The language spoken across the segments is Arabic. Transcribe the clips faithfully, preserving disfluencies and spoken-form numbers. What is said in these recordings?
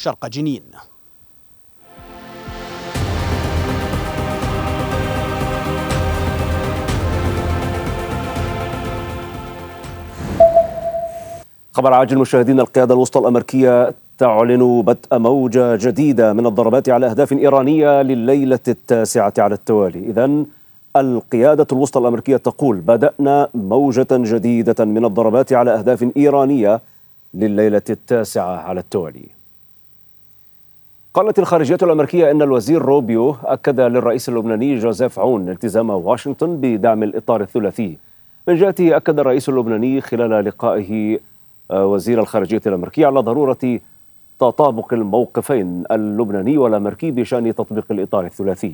شرق جنين. خبر عاجل مشاهدينا، القيادة الوسطى الأمريكية تعلن بدء موجة جديدة من الضربات على أهداف إيرانية لليلة التاسعة على التوالي. إذن القيادة الوسطى الأمريكية تقول بدأنا موجة جديدة من الضربات على أهداف إيرانية لليلة التاسعة على التوالي. قالت الخارجية الأمريكية أن الوزير روبيو أكد للرئيس اللبناني جوزيف عون التزام واشنطن بدعم الإطار الثلاثي. من جهته أكد الرئيس اللبناني خلال لقائه وزير الخارجية الأمريكي على ضرورة تطابق الموقفين اللبناني والأمريكي بشأن تطبيق الإطار الثلاثي.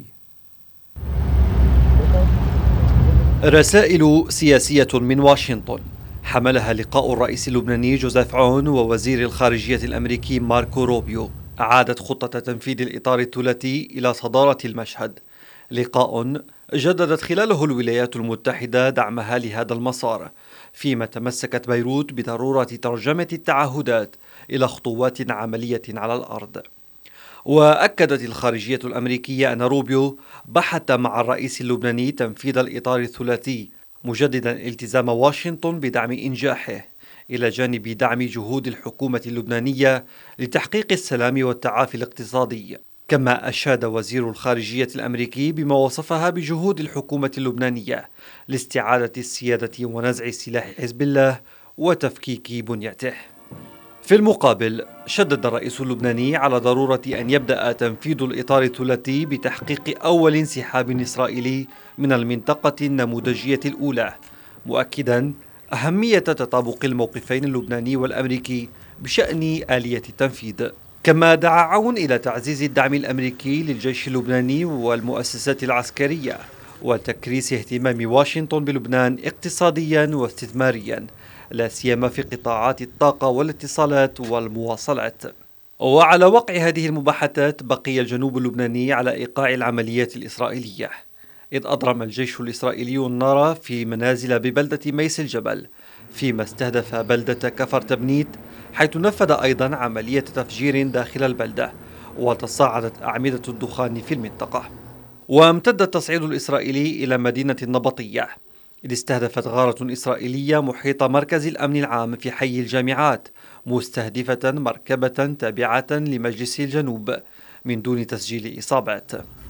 رسائل سياسية من واشنطن حملها لقاء الرئيس اللبناني جوزيف عون ووزير الخارجية الأمريكي ماركو روبيو أعادت خطة تنفيذ الإطار الثلاثي إلى صدارة المشهد. لقاء جددت خلاله الولايات المتحدة دعمها لهذا المسار، فيما تمسكت بيروت بضرورة ترجمة التعهدات إلى خطوات عملية على الأرض. وأكدت الخارجية الأمريكية أن روبيو بحث مع الرئيس اللبناني تنفيذ الإطار الثلاثي، مجددا التزام واشنطن بدعم إنجاحه إلى جانب دعم جهود الحكومة اللبنانية لتحقيق السلام والتعافي الاقتصادي. كما أشاد وزير الخارجية الأمريكي بما وصفها بجهود الحكومة اللبنانية لاستعادة السيادة ونزع سلاح حزب الله وتفكيك بنيته. في المقابل شدد الرئيس اللبناني على ضرورة أن يبدأ تنفيذ الإطار الثلاثي بتحقيق أول انسحاب إسرائيلي من المنطقة النموذجية الأولى، مؤكدا أهمية تطابق الموقفين اللبناني والأمريكي بشأن آلية التنفيذ. كما دعا عون إلى تعزيز الدعم الأمريكي للجيش اللبناني والمؤسسات العسكرية وتكريس اهتمام واشنطن بلبنان اقتصاديا واستثماريا، لا سيما في قطاعات الطاقة والاتصالات والمواصلات. وعلى وقع هذه المباحثات بقي الجنوب اللبناني على إيقاع العمليات الإسرائيلية، إذ أضرم الجيش الإسرائيلي النار في منازل ببلدة ميس الجبل، فيما استهدف بلدة كفر تبنيت، حيث نفذ أيضا عملية تفجير داخل البلدة، وتصاعدت أعمدة الدخان في المنطقة. وامتد التصعيد الإسرائيلي إلى مدينة النبطية، إذ استهدفت غارة إسرائيلية محيط مركز الأمن العام في حي الجامعات، مستهدفة مركبة تابعة لمجلس الجنوب من دون تسجيل إصابات.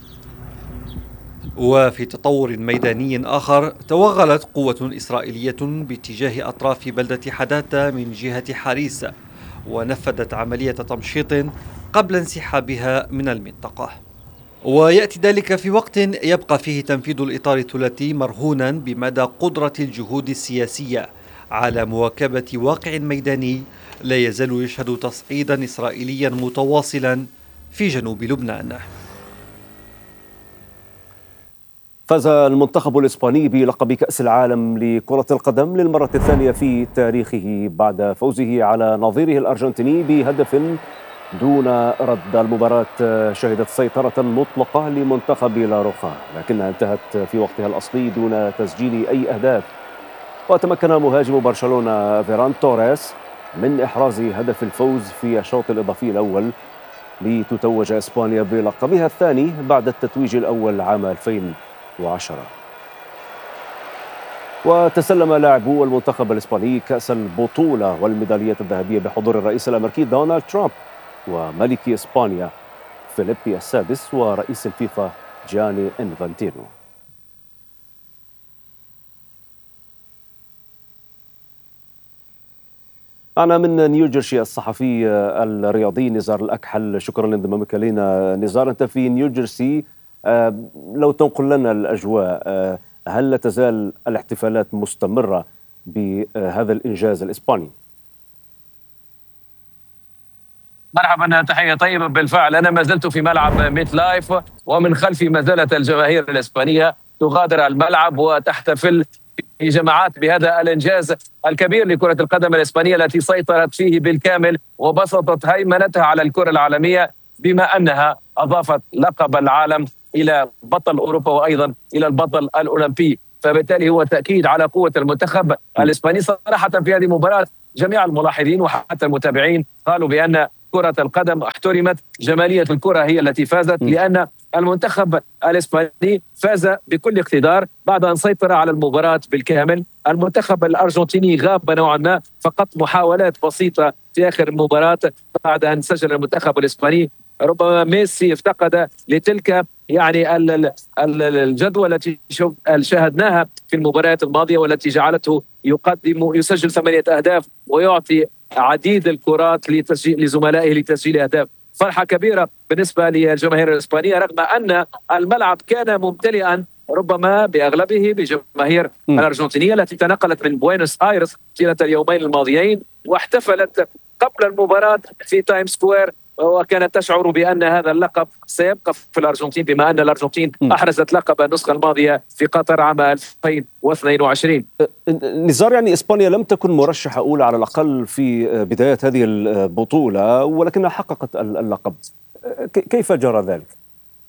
وفي تطور ميداني آخر، توغلت قوة إسرائيلية باتجاه أطراف بلدة حداثة من جهة حاريس، ونفذت عملية تمشيط قبل انسحابها من المنطقة. ويأتي ذلك في وقت يبقى فيه تنفيذ الإطار الثلاثي مرهونا بمدى قدرة الجهود السياسية على مواكبة واقع ميداني لا يزال يشهد تصعيدا إسرائيليا متواصلا في جنوب لبنان. فاز المنتخب الإسباني بلقب كأس العالم لكرة القدم للمرة الثانية في تاريخه بعد فوزه على نظيره الأرجنتيني بهدف دون رد. المباراة شهدت سيطرة مطلقة لمنتخب لاروخا، لكنها انتهت في وقتها الأصلي دون تسجيل أي أهداف. وتمكن مهاجم برشلونة فيران توريس من إحراز هدف الفوز في الشوط الإضافي الأول لتتوج إسبانيا بلقبها الثاني بعد التتويج الأول عام ألفين وعشرة. وتسلم لاعبو المنتخب الإسباني كأس البطولة والميدالية الذهبية بحضور الرئيس الأمريكي دونالد ترامب وملك إسبانيا فيليبي السادس ورئيس الفيفا جاني إنفانتينو. أنا من نيوجيرسي الصحفي الرياضي نزار الأكحل، شكرا لانضمامك إلينا. نزار، أنت في نيوجيرسي، لو تنقل لنا الأجواء، هل لا تزال الاحتفالات مستمرة بهذا الإنجاز الإسباني؟ مرحبا، تحية طيبة. بالفعل أنا ما زلت في ملعب ميت لايف، ومن خلفي ما زالت الجماهير الإسبانية تغادر الملعب وتحتفل في جماعات بهذا الإنجاز الكبير لكرة القدم الإسبانية التي سيطرت فيه بالكامل وبسطت هيمنتها على الكرة العالمية، بما أنها أضافت لقب العالم إلى بطل أوروبا وأيضا إلى البطل الأولمبي. فبالتالي هو تأكيد على قوة المنتخب الإسباني. صراحة في هذه المباراة جميع الملاحظين وحتى المتابعين قالوا بأن كرة القدم، احترمت جمالية الكرة هي التي فازت، لأن المنتخب الإسباني فاز بكل اقتدار بعد أن سيطر على المباراة بالكامل. المنتخب الأرجنتيني غاب نوعا ما، فقط محاولات بسيطة في آخر المباراة بعد أن سجل المنتخب الإسباني. ربما ميسي افتقد لتلك يعني الجدوى التي شاهدناها في المباريات الماضية، والتي جعلته يقدم يسجل ثمانية أهداف ويعطي عديد الكرات لزملائه لتسجيل أهداف. فرحة كبيرة بالنسبة للجماهير الإسبانية، رغم أن الملعب كان ممتلئا ربما بأغلبه بجماهير الأرجنتينية التي تنقلت من بوينوس آيرس طيلة اليومين الماضيين واحتفلت قبل المباراة في تايم سكوير، وكانت تشعر بأن هذا اللقب سيبقى في الأرجنتين، بما أن الأرجنتين أحرزت لقب النسخة الماضية في قطر عام ألفين واثنين وعشرين. نزار، يعني إسبانيا لم تكن مرشحة أولى على الأقل في بداية هذه البطولة، ولكنها حققت اللقب. كيف جرى ذلك؟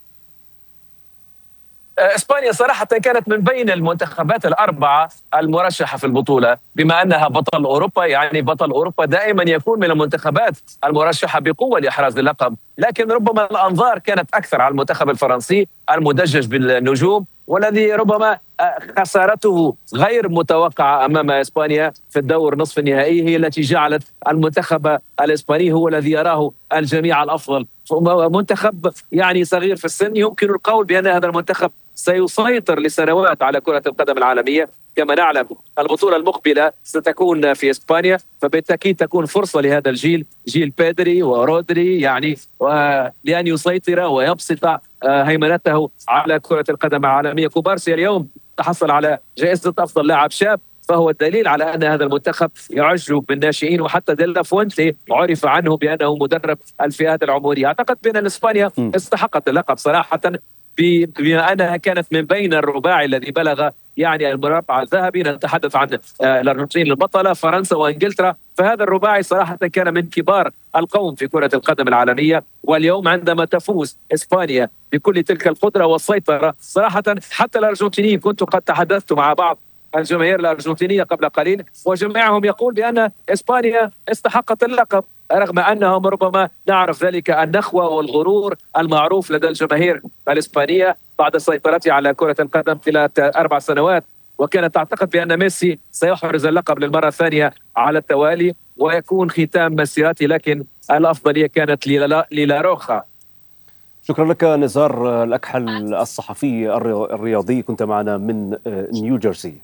إسبانيا صراحة كانت من بين المنتخبات الأربعة المرشحة في البطولة، بما أنها بطل أوروبا. يعني بطل أوروبا دائما يكون من المنتخبات المرشحة بقوة لإحراز اللقب، لكن ربما الأنظار كانت أكثر على المنتخب الفرنسي المدجج بالنجوم، والذي ربما خسارته غير متوقعة أمام إسبانيا في الدور نصف النهائي هي التي جعلت المنتخب الإسباني هو الذي يراه الجميع الأفضل. منتخب يعني صغير في السن، يمكن القول بأن هذا المنتخب سيسيطر لسنوات على كرة القدم العالمية. كما نعلم البطولة المقبلة ستكون في إسبانيا، فبالتأكيد تكون فرصة لهذا الجيل، جيل بيدري ورودري، يعني لأن يسيطر ويبسط هيمنته على كرة القدم العالمية. كوبارسي اليوم تحصل على جائزة أفضل لاعب شاب، فهو الدليل على أن هذا المنتخب يعج بالناشئين، وحتى ديلا فوينتي عرف عنه بأنه مدرب الفئات العمرية. أعتقد بأن إسبانيا استحقت اللقب صراحة، بما أنها كانت من بين الرباعي الذي بلغ يعني المربع الذهبي. نتحدث عن الأرجنتين البطلة، فرنسا وإنجلترا، فهذا الرباعي صراحة كان من كبار القوم في كرة القدم العالمية. واليوم عندما تفوز إسبانيا بكل تلك القدرة والسيطرة، صراحة حتى الأرجنتينيين، كنت قد تحدثت مع بعض الجماهير الأرجنتينية قبل قليل، وجميعهم يقول بأن إسبانيا استحقت اللقب، رغم أنهم ربما نعرف ذلك النخوة والغرور المعروف لدى الجماهير الإسبانية بعد سيطرتها على كرة القدم خلال أربع سنوات. وكانت تعتقد بأن ميسي سيحرز اللقب للمرة الثانية على التوالي ويكون ختام مسيرته، لكن الأفضلية كانت للاروخا. شكرا لك نزار الأكحل الصحفي الرياضي، كنت معنا من نيوجيرسي.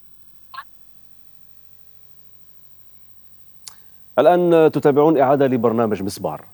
الآن تتابعون إعادة لبرنامج مسبار.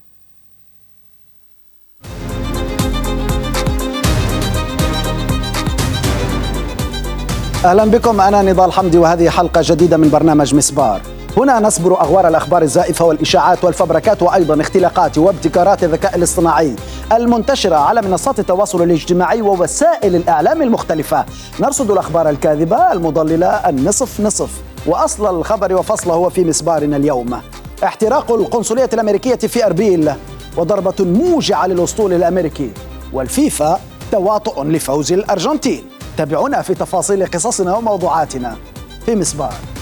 أهلا بكم، أنا نضال حمدي وهذه حلقة جديدة من برنامج مسبار. هنا نصبر أغوار الأخبار الزائفة والإشاعات والفبركات وأيضا اختلاقات وابتكارات الذكاء الاصطناعي المنتشرة على منصات التواصل الاجتماعي ووسائل الإعلام المختلفة. نرصد الأخبار الكاذبة المضللة النصف نصف، وأصل الخبر وفصله هو في مسبارنا اليوم. احتراق القنصلية الأمريكية في أربيل وضربة موجعة للأسطول الأمريكي، والفيفا تواطؤ لفوز الأرجنتين. تابعونا في تفاصيل قصصنا وموضوعاتنا في مسبار.